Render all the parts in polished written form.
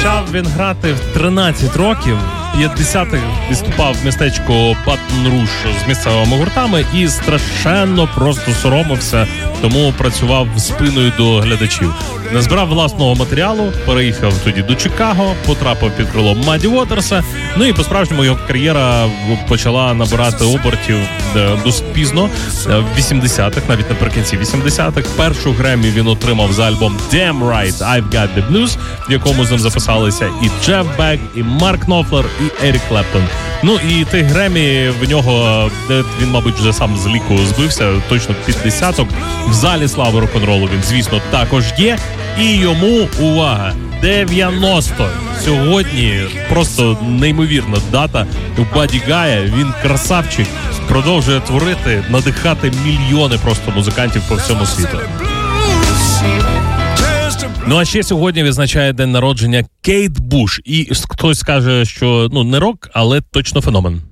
Почав він грати в 13 років. 50-х виступав в містечку Батон-Руж з місцевими гуртами і страшенно просто соромився, тому працював спиною до глядачів. Назбирав власного матеріалу, переїхав тоді до Чикаго, потрапив під крило Мадді Уотерса, ну і по-справжньому його кар'єра почала набирати обертів досить пізно, в 80-х, навіть наприкінці 80-х. Першу Греммі він отримав за альбом Damn Right, I've Got the Blues, в якому з ним записалися і Джеф Бек, і Марк Knopfler, і Ерік Клептон. Ну і тих Греммі в нього, він, мабуть, вже сам з ліку збився, точно під десяток. В залі слави рок-н-ролу він, звісно, також є. І йому, увага, 90. Сьогодні просто неймовірна дата у Бадді Гая. Він красавчик, продовжує творити, надихати мільйони просто музикантів по всьому світу. Ну, а ще сьогодні відзначає день народження Кейт Буш. І хтось скаже, що, не рок, але точно феномен.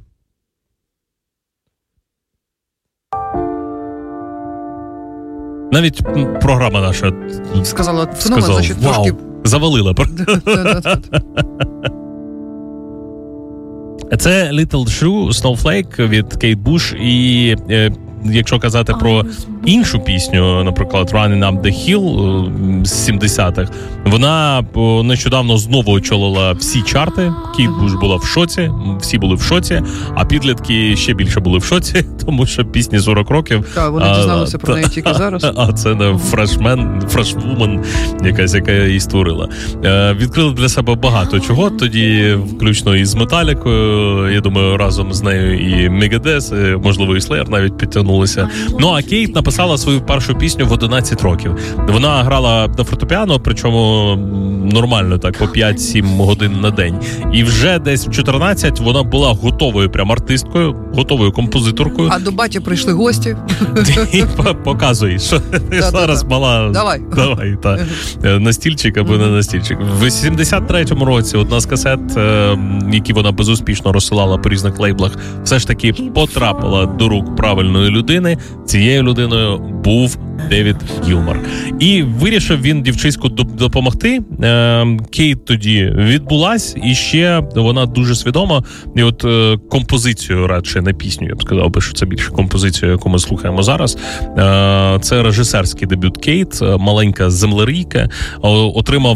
Навіть програма наша сказала феномен, значить, вау, трошки... завалила. Це Little Shoe, Snowflake від Кейт Буш. І якщо казати про іншу пісню, наприклад, Running Up the Hill з 70-х, вона нещодавно знову очолила всі чарти. Кейт Буш була в шоці, всі були в шоці, а підлітки ще більше були в шоці, тому що пісні 40 років. Так, вони дізналися про неї тільки зараз. А це не фрешвумен якась, яка її створила. Відкрили для себе багато чого, тоді включно і з Металікою, я думаю, разом з нею і Мегадес, можливо, і Слеєр навіть підтягнулися. Ну, а Кейт написала свою першу пісню в 11 років. Вона грала на фортепіано, причому нормально так, по 5-7 годин на день. І вже десь в 14 вона була готовою прям артисткою, готовою композиторкою. А до баті прийшли гості. І показуй, що зараз мала... Давай, на стільчик або не на стільчик. В 73-му році одна з касет, які вона безуспішно розсилала по різних лейблах, все ж таки потрапила до рук правильної людини. Цією людиною був Девід Гілмор. І вирішив він дівчиську допомогти. Кейт тоді відбулась, і ще вона дуже свідома. І от композицію, радше не пісню, я б сказав би, що це більше композицію, яку ми слухаємо зараз. Це режисерський дебют Кейт, маленька землерійка. Отримав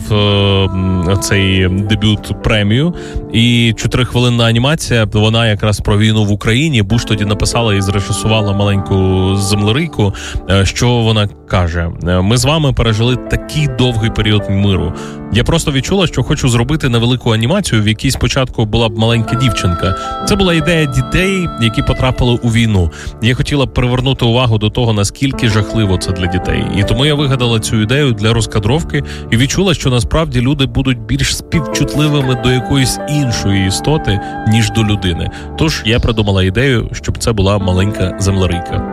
цей дебют премію. І 4-хвилинна анімація, вона якраз про війну в Україні. Буш тоді написала і зрежисувала маленьку землерийку, що вона каже: ми з вами пережили такий довгий період миру. Я просто відчула, що хочу зробити невелику анімацію, в якій спочатку була б маленька дівчинка. Це була ідея дітей, які потрапили у війну. Я хотіла привернути увагу до того, наскільки жахливо це для дітей. І тому я вигадала цю ідею для розкадровки і відчула, що насправді люди будуть більш співчутливими до якоїсь іншої істоти, ніж до людини. Тож я придумала ідею, щоб це була маленька землерийка.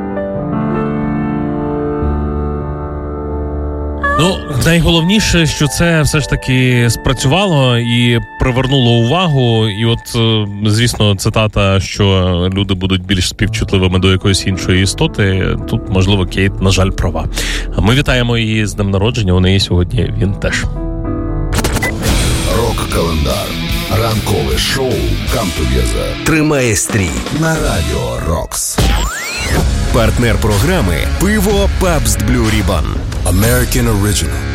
Ну, найголовніше, що це все ж таки спрацювало і привернуло увагу. І от, звісно, цитата, що люди будуть більш співчутливими до якоїсь іншої істоти, тут, можливо, Кейт, на жаль, права. Ми вітаємо її з днем народження, у неї сьогодні він теж. Рок-календар. Ранкове шоу «Come Together» тримає стрій на Радіо Рокс. Партнер програми «Пиво Pabst Blue Ribbon». American Original.